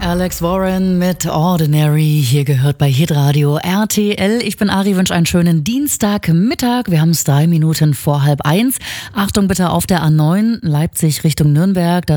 Alex Warren mit Ordinary, hier gehört bei Hitradio RTL. Ich bin Ari, wünsche einen schönen Dienstagmittag. Wir haben es 3 Minuten vor 12:30. Achtung bitte auf der A9 Leipzig Richtung Nürnberg.